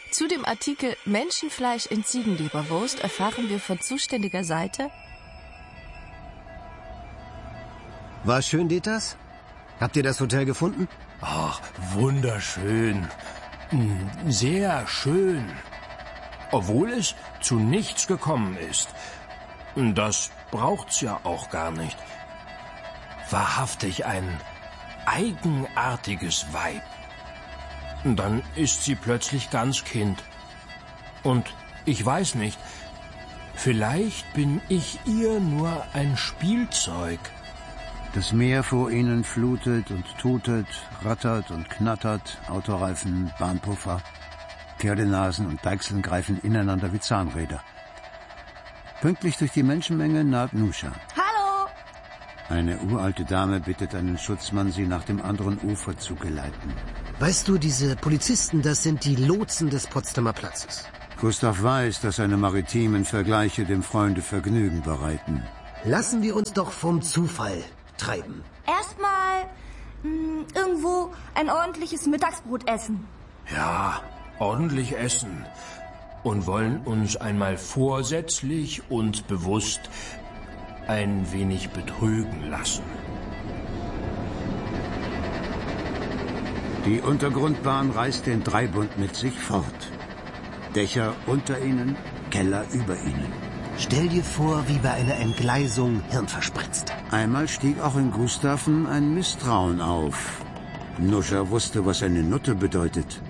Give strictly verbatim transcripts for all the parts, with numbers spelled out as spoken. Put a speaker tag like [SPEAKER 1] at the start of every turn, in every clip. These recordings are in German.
[SPEAKER 1] Zu dem Artikel Menschenfleisch in Ziegenleberwurst erfahren wir von zuständiger Seite:
[SPEAKER 2] War schön, Detas? Habt ihr das Hotel gefunden?
[SPEAKER 3] Ach, wunderschön. Sehr schön. Obwohl es zu nichts gekommen ist. Das braucht's ja auch gar nicht. Wahrhaftig ein eigenartiges Weib. Dann ist sie plötzlich ganz Kind. Und ich weiß nicht, vielleicht bin ich ihr nur ein Spielzeug.
[SPEAKER 4] Das Meer vor ihnen flutet und tutet, rattert und knattert, Autoreifen, Bahnpuffer, Pferdenasen und Deichseln greifen ineinander wie Zahnräder. Pünktlich durch die Menschenmenge naht Nuscha.
[SPEAKER 5] Hallo!
[SPEAKER 4] Eine uralte Dame bittet einen Schutzmann, sie nach dem anderen Ufer zu geleiten.
[SPEAKER 2] Weißt du, diese Polizisten, das sind die Lotsen des Potsdamer Platzes.
[SPEAKER 4] Gustav weiß, dass seine maritimen Vergleiche dem Freunde Vergnügen bereiten.
[SPEAKER 2] Lassen wir uns doch vom Zufall treiben.
[SPEAKER 5] Erstmal mh, irgendwo ein ordentliches Mittagsbrot essen.
[SPEAKER 3] Ja, ordentlich essen. Und wollen uns einmal vorsätzlich und bewusst ein wenig betrügen lassen.
[SPEAKER 4] Die Untergrundbahn reißt den Dreibund mit sich fort. Dächer unter ihnen, Keller über ihnen.
[SPEAKER 2] Stell dir vor, wie bei einer Entgleisung hirnverspritzt.
[SPEAKER 4] Einmal stieg auch in Gustaven ein Misstrauen auf. Nuscha wusste, was eine Nutte bedeutet.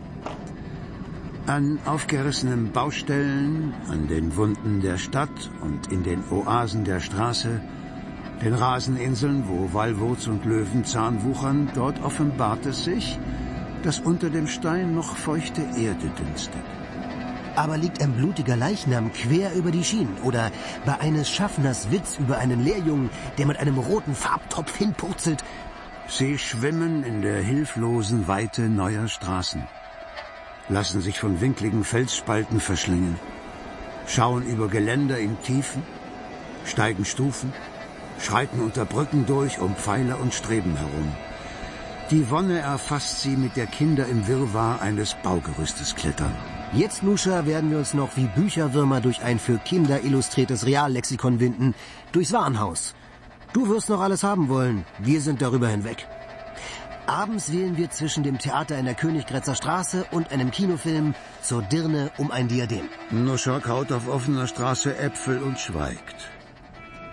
[SPEAKER 4] An aufgerissenen Baustellen, an den Wunden der Stadt und in den Oasen der Straße, den Raseninseln, wo Wallwurz und Löwenzahn wuchern, dort offenbart es sich, dass unter dem Stein noch feuchte Erde dünstet.
[SPEAKER 2] Aber liegt ein blutiger Leichnam quer über die Schienen oder bei eines Schaffners Witz über einen Lehrjungen, der mit einem roten Farbtopf hinpurzelt?
[SPEAKER 4] Sie schwimmen in der hilflosen Weite neuer Straßen, lassen sich von winkligen Felsspalten verschlingen, schauen über Geländer in Tiefen, steigen Stufen, schreiten unter Brücken durch, um Pfeiler und Streben herum. Die Wonne erfasst sie, mit der Kinder im Wirrwarr eines Baugerüstes klettern.
[SPEAKER 2] Jetzt, Nuscha, werden wir uns noch wie Bücherwürmer durch ein für Kinder illustriertes Reallexikon winden, durchs Warenhaus. Du wirst noch alles haben wollen, wir sind darüber hinweg. Abends wählen wir zwischen dem Theater in der Königgrätzer Straße und einem Kinofilm zur Dirne um ein Diadem.
[SPEAKER 4] Nuscha kaut auf offener Straße Äpfel und schweigt.